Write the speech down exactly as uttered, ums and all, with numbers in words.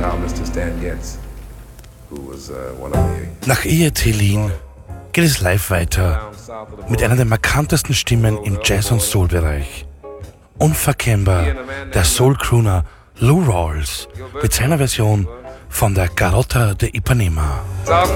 Nach Ehe Thelin geht es live weiter mit einer der markantesten Stimmen im Jazz- und Soul-Bereich. Unverkennbar der Soul-Crooner Lou Rawls mit seiner Version von der Garota de Ipanema.